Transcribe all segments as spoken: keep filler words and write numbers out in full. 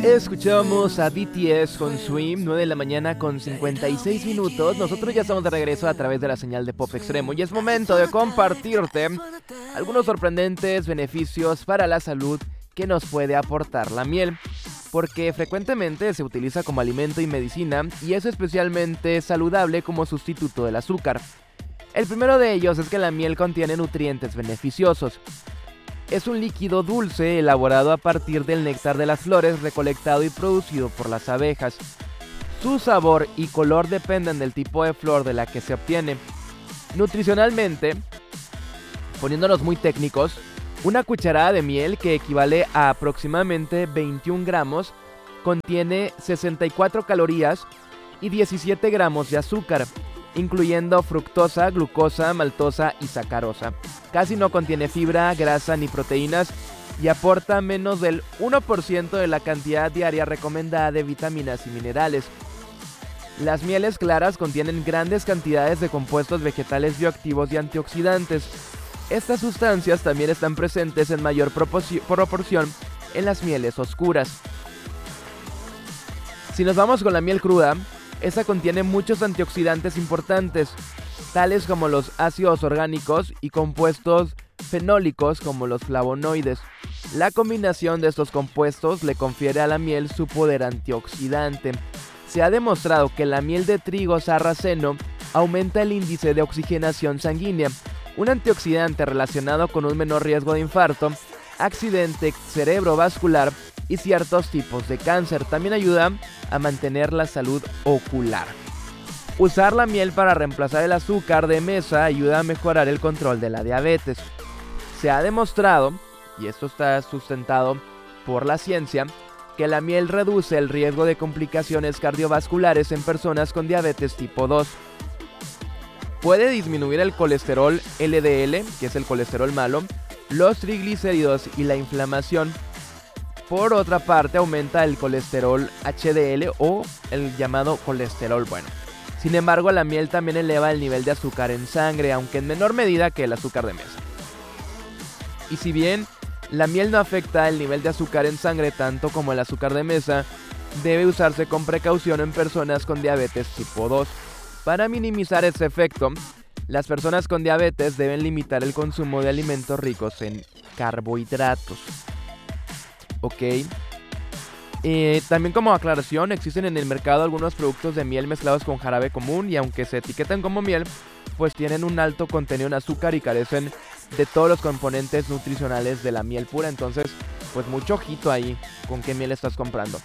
Escuchamos a B T S con Swim, nueve de la mañana con cincuenta y seis minutos. Nosotros ya estamos de regreso a través de la señal de Pop Extremo y es momento de compartirte algunos sorprendentes beneficios para la salud que nos puede aportar la miel, porque frecuentemente se utiliza como alimento y medicina y es especialmente saludable como sustituto del azúcar. El primero de ellos es que la miel contiene nutrientes beneficiosos. Es un líquido dulce elaborado a partir del néctar de las flores recolectado y producido por las abejas. Su sabor y color dependen del tipo de flor de la que se obtiene. Nutricionalmente, poniéndonos muy técnicos, una cucharada de miel, que equivale a aproximadamente veintiún gramos, contiene sesenta y cuatro calorías y diecisiete gramos de azúcar, incluyendo fructosa, glucosa, maltosa y sacarosa. Casi no contiene fibra, grasa ni proteínas y aporta menos del uno por ciento de la cantidad diaria recomendada de vitaminas y minerales. Las mieles claras contienen grandes cantidades de compuestos vegetales bioactivos y antioxidantes. Estas sustancias también están presentes en mayor proporción en las mieles oscuras. Si nos vamos con la miel cruda, esta contiene muchos antioxidantes importantes, tales como los ácidos orgánicos y compuestos fenólicos como los flavonoides. La combinación de estos compuestos le confiere a la miel su poder antioxidante. Se ha demostrado que la miel de trigo sarraceno aumenta el índice de oxigenación sanguínea, un antioxidante relacionado con un menor riesgo de infarto, accidente cerebrovascular y ciertos tipos de cáncer. También ayuda a mantener la salud ocular. Usar la miel para reemplazar el azúcar de mesa ayuda a mejorar el control de la diabetes. Se ha demostrado, y esto está sustentado por la ciencia, que la miel reduce el riesgo de complicaciones cardiovasculares en personas con diabetes tipo dos. Puede disminuir el colesterol L D L, que es el colesterol malo, los triglicéridos y la inflamación. Por otra parte, aumenta el colesterol H D L o el llamado colesterol bueno. Sin embargo, la miel también eleva el nivel de azúcar en sangre, aunque en menor medida que el azúcar de mesa. Y si bien la miel no afecta el nivel de azúcar en sangre tanto como el azúcar de mesa, debe usarse con precaución en personas con diabetes tipo dos. Para minimizar ese efecto, las personas con diabetes deben limitar el consumo de alimentos ricos en carbohidratos. Ok. Eh, también como aclaración, existen en el mercado algunos productos de miel mezclados con jarabe común y aunque se etiquetan como miel, pues tienen un alto contenido en azúcar y carecen de todos los componentes nutricionales de la miel pura. Entonces, pues mucho ojito ahí con qué miel estás comprando.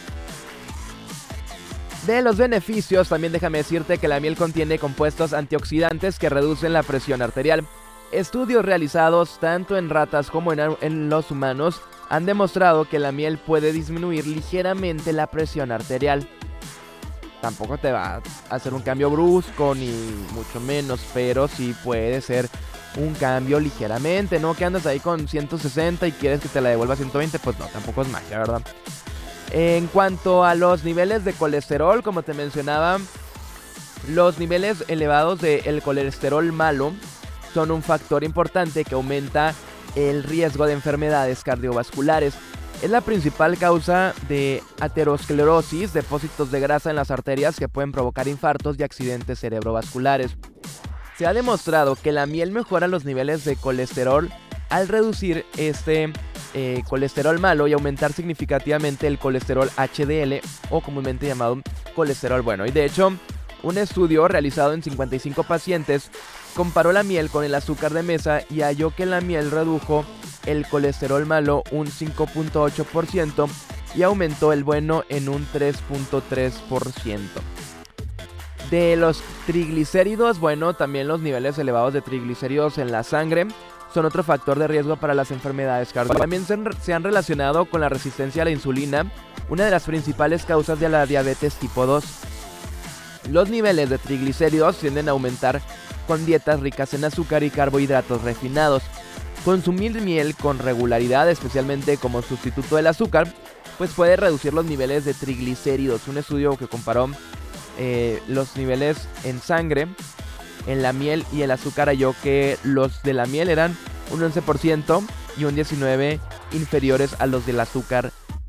De los beneficios, también déjame decirte que la miel contiene compuestos antioxidantes que reducen la presión arterial. Estudios realizados tanto en ratas como en, en los humanos han demostrado que la miel puede disminuir ligeramente la presión arterial. Tampoco te va a hacer un cambio brusco ni mucho menos, pero sí puede ser un cambio ligeramente, ¿no? Que andas ahí con ciento sesenta y quieres que te la devuelva a ciento veinte, pues no, tampoco es magia, ¿verdad? En cuanto a los niveles de colesterol, como te mencionaba, los niveles elevados del colesterol malo son un factor importante que aumenta el riesgo de enfermedades cardiovasculares. Es la principal causa de aterosclerosis, depósitos de grasa en las arterias que pueden provocar infartos y accidentes cerebrovasculares. Se ha demostrado que la miel mejora los niveles de colesterol al reducir este eh, colesterol malo y aumentar significativamente el colesterol H D L o comúnmente llamado colesterol bueno. Y de hecho, un estudio realizado en cincuenta y cinco pacientes comparó la miel con el azúcar de mesa y halló que la miel redujo el colesterol malo un cinco punto ocho por ciento y aumentó el bueno en un tres punto tres por ciento. De los triglicéridos, bueno, también los niveles elevados de triglicéridos en la sangre son otro factor de riesgo para las enfermedades cardiovasculares. También se, han, se han relacionado con la resistencia a la insulina, una de las principales causas de la diabetes tipo dos. Los niveles de triglicéridos tienden a aumentar con dietas ricas en azúcar y carbohidratos refinados. Consumir miel con regularidad, especialmente como sustituto del azúcar, pues puede reducir los niveles de triglicéridos. Un estudio que comparó eh, los niveles en sangre, en la miel y el azúcar halló que los de la miel eran un once por ciento y un diecinueve por ciento inferiores a los del azúcar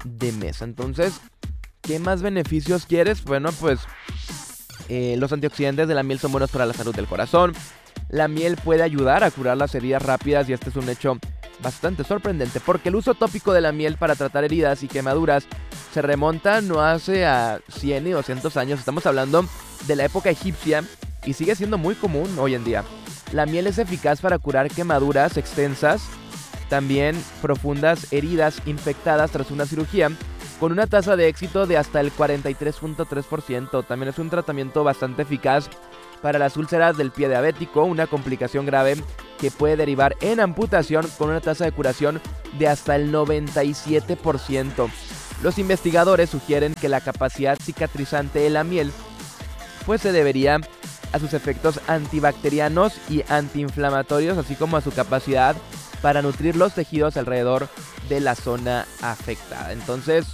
de mesa. Entonces, ¿qué más beneficios quieres? Bueno, pues eh, los antioxidantes de la miel son buenos para la salud del corazón. La miel puede ayudar a curar las heridas rápidas y este es un hecho bastante sorprendente porque el uso tópico de la miel para tratar heridas y quemaduras se remonta no hace a cien y doscientos años. Estamos hablando de la época egipcia y sigue siendo muy común hoy en día. La miel es eficaz para curar quemaduras extensas, también profundas heridas infectadas tras una cirugía, con una tasa de éxito de hasta el cuarenta y tres punto tres por ciento. También es un tratamiento bastante eficaz para las úlceras del pie diabético, una complicación grave que puede derivar en amputación con una tasa de curación de hasta el noventa y siete por ciento. Los investigadores sugieren que la capacidad cicatrizante de la miel pues se debería a sus efectos antibacterianos y antiinflamatorios, así como a su capacidad para nutrir los tejidos alrededor de la zona afectada. Entonces,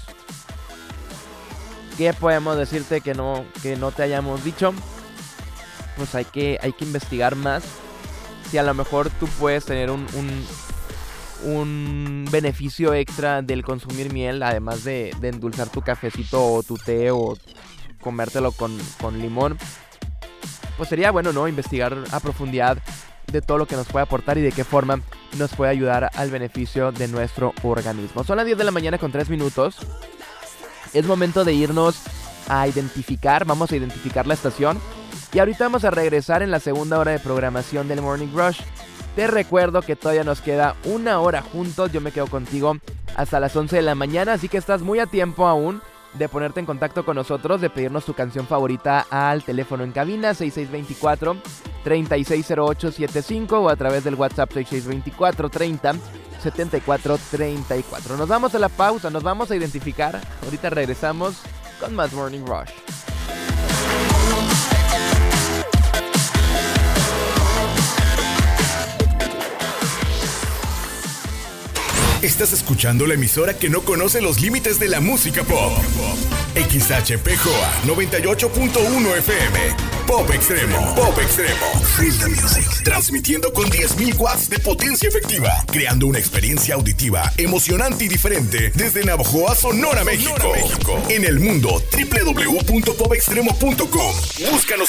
¿qué podemos decirte que no, que no te hayamos dicho? Pues hay que, hay que investigar más. Si a lo mejor tú puedes tener un, un, un beneficio extra del consumir miel, además de, de endulzar tu cafecito o tu té o comértelo con, con limón, pues sería bueno, ¿no? Investigar a profundidad de todo lo que nos puede aportar y de qué forma nos puede ayudar al beneficio de nuestro organismo. Son las diez de la mañana con tres minutos. Es momento de irnos a identificar, vamos a identificar la estación. Y ahorita vamos a regresar en la segunda hora de programación del Morning Rush. Te recuerdo que todavía nos queda una hora juntos. Yo me quedo contigo hasta las once de la mañana, así que estás muy a tiempo aún de ponerte en contacto con nosotros, de pedirnos tu canción favorita al teléfono en cabina seis seis dos cuatro, tres seis cero ocho siete cinco o a través del WhatsApp seis seis dos cuatro, treinta, setenta y cuatro, treinta y cuatro. Nos vamos a la pausa, nos vamos a identificar. Ahorita regresamos con más Morning Rush. Estás escuchando la emisora que no conoce los límites de la música pop. X H P J A noventa y ocho punto uno F M. Pop Extremo. Pop Extremo. Feel the music. Transmitiendo con diez mil watts de potencia efectiva. Creando una experiencia auditiva emocionante y diferente desde Navojoa, Sonora, México. Sonora, México. En el mundo, doble u doble u doble u punto pop extremo punto com. Búscanos